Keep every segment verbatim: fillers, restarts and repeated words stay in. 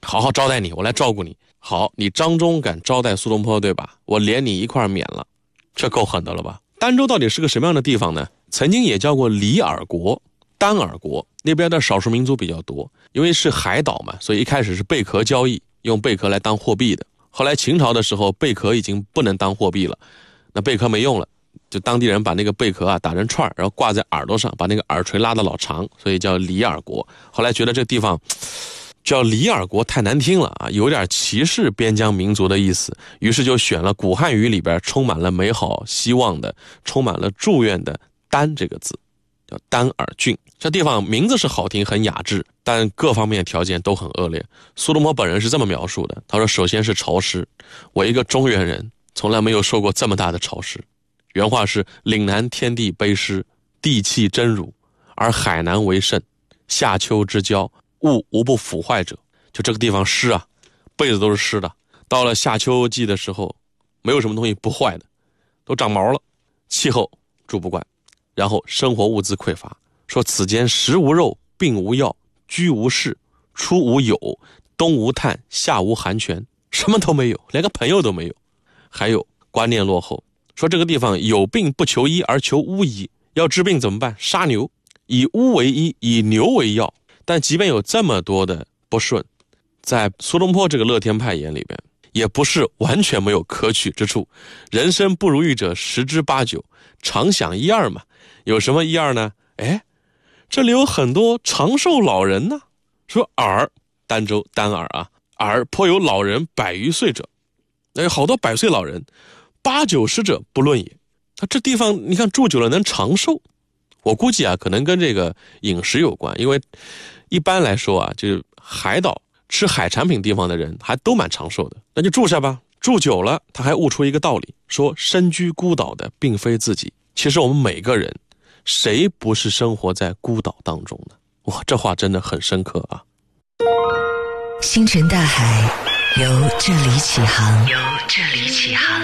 好好招待你，我来照顾你。好，你张忠敢招待苏东坡，对吧？我连你一块免了，这够狠的了吧？儋州到底是个什么样的地方呢？曾经也叫过里尔国、丹尔国，那边的少数民族比较多，因为是海岛嘛，所以一开始是贝壳交易，用贝壳来当货币的。后来秦朝的时候，贝壳已经不能当货币了，那贝壳没用了，就当地人把那个贝壳啊打成串，然后挂在耳朵上，把那个耳垂拉得老长，所以叫里尔国。后来觉得这地方叫里尔国太难听了啊，有点歧视边疆民族的意思，于是就选了古汉语里边充满了美好希望的、充满了祝愿的丹这个字，叫丹尔郡。这地方名字是好听，很雅致，但各方面条件都很恶劣。苏东坡本人是这么描述的，他说首先是潮湿，我一个中原人从来没有受过这么大的潮湿。原话是岭南天地卑湿，地气真如，而海南为甚，夏秋之交，物无不腐坏者。就这个地方湿啊，被子都是湿的，到了夏秋季的时候，没有什么东西不坏的，都长毛了，气候住不惯，然后生活物资匮乏，说此间食无肉，病无药，居无室，出无友，冬无炭，夏无寒泉，什么都没有，连个朋友都没有。还有观念落后，说这个地方有病不求医而求巫医，要治病怎么办？杀牛，以巫为医，以牛为药。但即便有这么多的不顺，在苏东坡这个乐天派眼里边，也不是完全没有可取之处。人生不如意者十之八九，常想一二嘛。有什么一二呢？哎，这里有很多长寿老人呢。说尔，儋州丹尔啊，尔颇有老人百余岁者，有好多百岁老人，八九十者不论也。他这地方你看住久了能长寿，我估计啊，可能跟这个饮食有关，因为一般来说啊，就是海岛吃海产品地方的人还都蛮长寿的，那就住下吧。住久了，他还悟出一个道理，说身居孤岛的并非自己。其实我们每个人，谁不是生活在孤岛当中呢？哇，这话真的很深刻啊！ 星辰大海，由这里起航，由这里起航。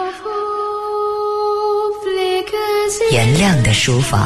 颜亮的书房。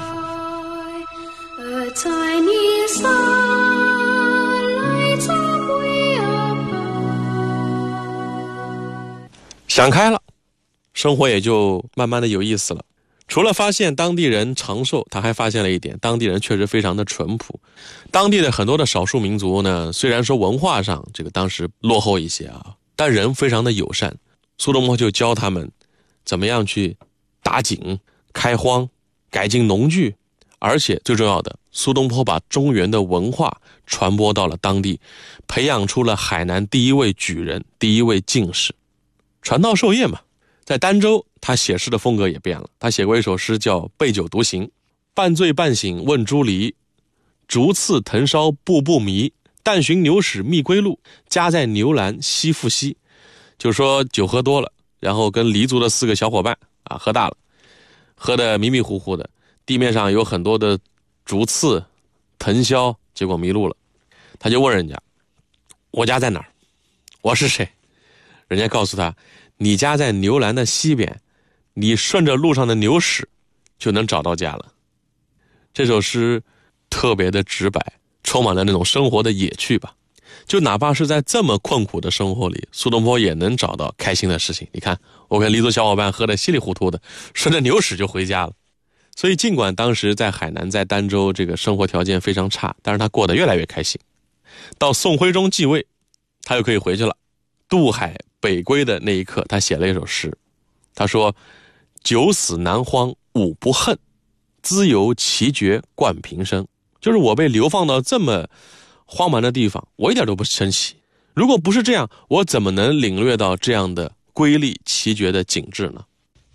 想开了，生活也就慢慢的有意思了。除了发现当地人长寿，他还发现了一点，当地人确实非常的淳朴。当地的很多的少数民族呢，虽然说文化上这个当时落后一些啊，但人非常的友善。苏东坡就教他们怎么样去打井、开荒、改进农具，而且最重要的，苏东坡把中原的文化传播到了当地，培养出了海南第一位举人，第一位进士，传道授业嘛。在儋州，他写诗的风格也变了，他写过一首诗叫《背酒独行》，半醉半醒问朱离，竹刺藤烧步步迷，但寻牛屎觅归路，家在牛栏西复西。就说酒喝多了，然后跟黎族的四个小伙伴啊喝大了，喝得迷迷糊糊的，地面上有很多的竹刺藤销，结果迷路了。他就问人家，我家在哪儿？我是谁？人家告诉他，你家在牛栏的西边，你顺着路上的牛屎就能找到家了。这首诗特别的直白，充满了那种生活的野趣吧。就哪怕是在这么困苦的生活里，苏东坡也能找到开心的事情。你看，我跟黎族小伙伴喝得稀里糊涂的，顺着牛屎就回家了。所以尽管当时在海南在儋州这个生活条件非常差，但是他过得越来越开心。到宋徽宗继位，他又可以回去了。渡海北归的那一刻，他写了一首诗，他说，九死南荒吾不恨，兹由奇绝冠平生。就是我被流放到这么荒蛮的地方，我一点都不生气。如果不是这样，我怎么能领略到这样的瑰丽奇绝的景致呢？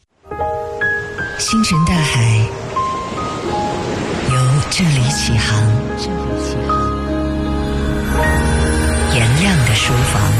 星辰大海，由这里起航。颜亮的书房。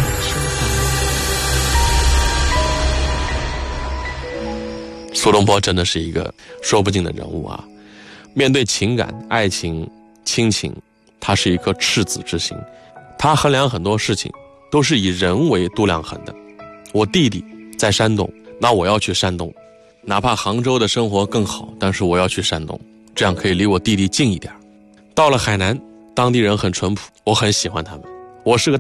苏东坡真的是一个说不尽的人物啊！面对情感、爱情、亲情，他是一颗赤子之心。他衡量很多事情都是以人为度量衡的。我弟弟在山东，那我要去山东，哪怕杭州的生活更好，但是我要去山东，这样可以离我弟弟近一点。到了海南，当地人很淳朴，我很喜欢他们。我是个